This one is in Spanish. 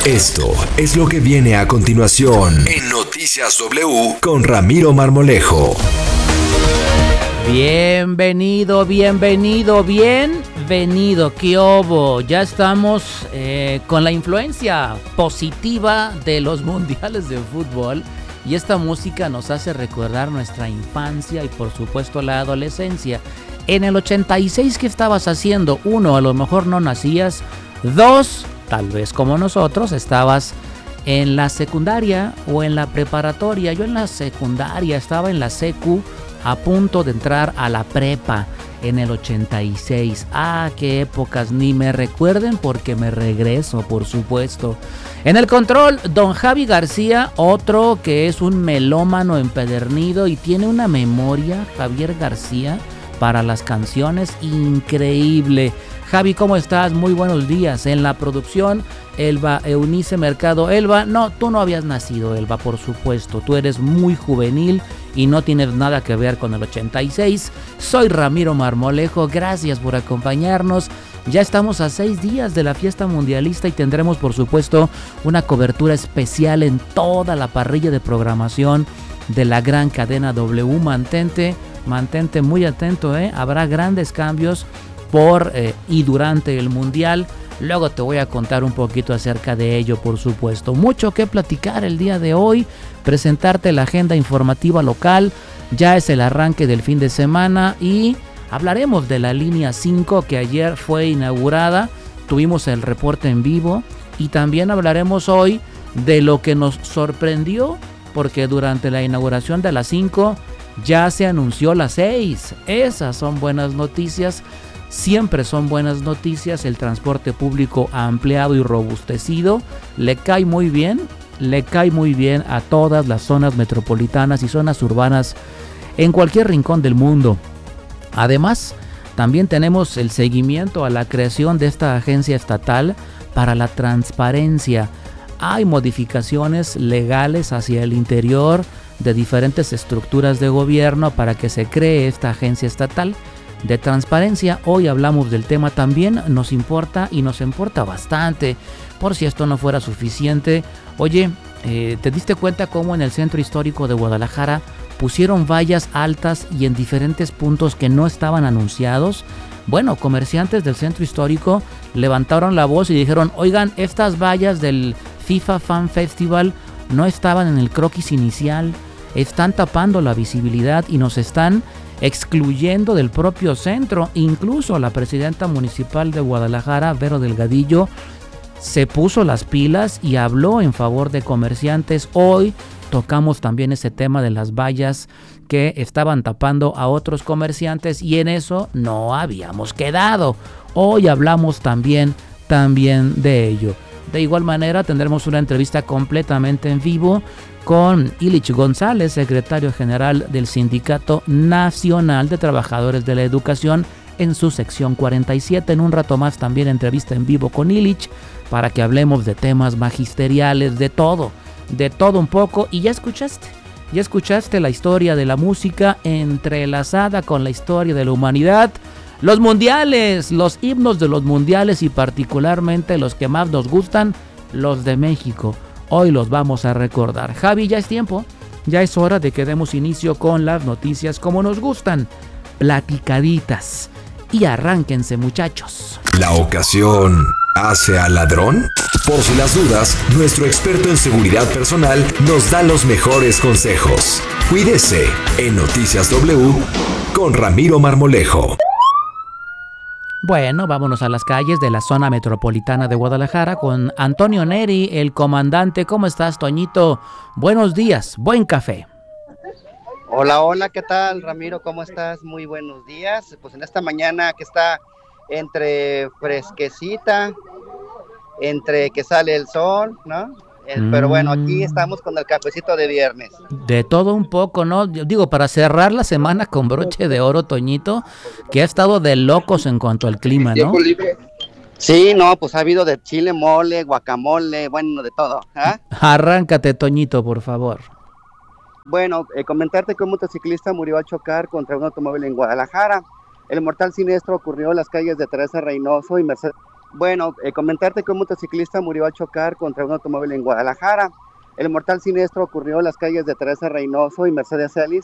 Esto es lo que viene a continuación en Noticias W con Ramiro Marmolejo. Bienvenido. ¿Qué hubo? Ya estamos con la influencia positiva de los mundiales de fútbol y esta música nos hace recordar nuestra infancia y por supuesto la adolescencia. En el 86, ¿qué estabas haciendo? 1, a lo mejor no nacías. 2, tal vez como nosotros, estabas en la secundaria o en la preparatoria. Yo en la secundaria, estaba en la secu, a punto de entrar a la prepa en el 86. Qué épocas, ni me recuerden porque me regreso, por supuesto. En el control, don Javi García, otro que es un melómano empedernido y tiene una memoria, Javier García, para las canciones increíble. Javi, ¿cómo estás? Muy buenos días. En la producción, Elba Eunice Mercado. Elba, no, tú no habías nacido, Elba, por supuesto. Tú eres muy juvenil y no tienes nada que ver con el 86. Soy Ramiro Marmolejo, gracias por acompañarnos. Ya estamos a 6 días de la fiesta mundialista y tendremos, por supuesto, una cobertura especial en toda la parrilla de programación de la gran cadena W. Mantente muy atento, habrá grandes cambios por y durante el mundial. Luego te voy a contar un poquito acerca de ello, por supuesto. Mucho que platicar el día de hoy, presentarte la agenda informativa local. Ya es el arranque del fin de semana y hablaremos de la línea 5 que ayer fue inaugurada. Tuvimos el reporte en vivo y también hablaremos hoy de lo que nos sorprendió porque durante la inauguración de la 5 ya se anunció la 6. Esas son buenas noticias. Siempre son buenas noticias. El transporte público ampliado y robustecido le cae muy bien a todas las zonas metropolitanas y zonas urbanas en cualquier rincón del mundo. Además, también tenemos el seguimiento a la creación de esta agencia estatal para la transparencia. Hay modificaciones legales hacia el interior de diferentes estructuras de gobierno para que se cree esta agencia estatal de transparencia. Hoy hablamos del tema también, nos importa y nos importa bastante. Por si esto no fuera suficiente, oye, ¿te diste cuenta cómo en el centro histórico de Guadalajara pusieron vallas altas y en diferentes puntos que no estaban anunciados? Bueno, comerciantes del centro histórico levantaron la voz y dijeron, oigan, estas vallas del FIFA Fan Festival no estaban en el croquis inicial, están tapando la visibilidad y nos están excluyendo del propio centro. Incluso la presidenta municipal de Guadalajara, Vero Delgadillo, se puso las pilas y habló en favor de comerciantes. Hoy tocamos también ese tema de las vallas que estaban tapando a otros comerciantes y en eso no habíamos quedado. Hoy hablamos también de ello. De igual manera tendremos una entrevista completamente en vivo con Illich González, secretario general del Sindicato Nacional de Trabajadores de la Educación, en su sección 47. En un rato más también entrevista en vivo con Illich para que hablemos de temas magisteriales, de todo un poco. Y ya escuchaste la historia de la música entrelazada con la historia de la humanidad. Los mundiales, los himnos de los mundiales y particularmente los que más nos gustan, los de México. Hoy los vamos a recordar. Javi, ya es tiempo, ya es hora de que demos inicio con las noticias como nos gustan, platicaditas. Y arránquense, muchachos. ¿La ocasión hace al ladrón? Por si las dudas, nuestro experto en seguridad personal nos da los mejores consejos. Cuídese en Noticias W con Ramiro Marmolejo. Bueno, vámonos a las calles de la zona metropolitana de Guadalajara con Antonio Neri, el comandante. ¿Cómo estás, Toñito? Buenos días, buen café. Hola, ¿qué tal, Ramiro? ¿Cómo estás? Muy buenos días. Pues en esta mañana que está entre fresquecita, entre que sale el sol, ¿no? Pero bueno, aquí estamos con el cafecito de viernes. De todo un poco, ¿no? Yo digo, para cerrar la semana con broche de oro, Toñito, que ha estado de locos en cuanto al clima, ¿no? Sí, no, pues ha habido de chile, mole, guacamole, bueno, de todo. Arráncate, Toñito, por favor. Bueno, comentarte que un motociclista murió al chocar contra un automóvil en Guadalajara. El mortal siniestro ocurrió en las calles de Teresa Reynoso y Bueno, comentarte que un motociclista murió al chocar contra un automóvil en Guadalajara. El mortal siniestro ocurrió en las calles de Teresa Reynoso y Mercedes Celis,